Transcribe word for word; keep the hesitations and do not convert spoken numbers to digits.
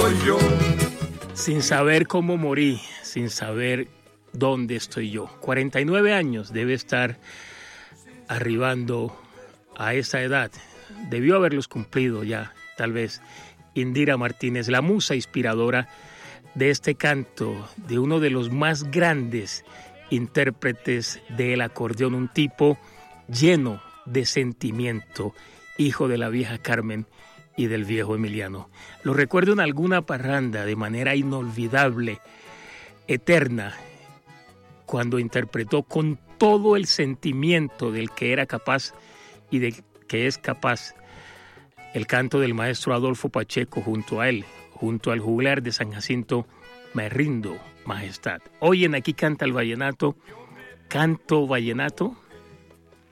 soy yo. Sin saber cómo morí, sin saber dónde estoy yo. cuarenta y nueve años debe estar arribando a esa edad. Debió haberlos cumplido ya, tal vez. Indira Martínez, la musa inspiradora de este canto, de uno de los más grandes intérpretes del acordeón, un tipo lleno de sentimiento, hijo de la vieja Carmen y del viejo Emiliano. Lo recuerdo en alguna parranda de manera inolvidable, eterna, cuando interpretó con todo el sentimiento del que era capaz y de que es capaz el canto del maestro Adolfo Pacheco junto a él, junto al juglar de San Jacinto, Me rindo, majestad. Hoy en Aquí canta el vallenato, canto vallenato,